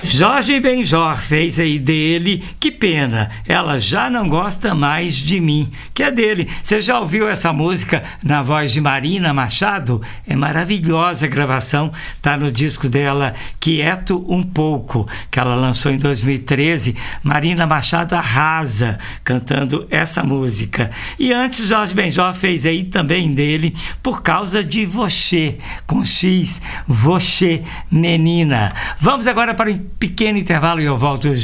Jorge Benjor fez aí dele, que pena, ela já não gosta mais de mim, que é dele. Você já ouviu essa música na voz de Marina Machado? É maravilhosa a gravação, tá no disco dela Quieto um Pouco, que ela lançou em 2013. Marina Machado arrasa cantando essa música. E antes, Jorge Benjor fez aí também dele Por Causa de Você, com X, Você, menina. Vamos agora para um pequeno intervalo e eu volto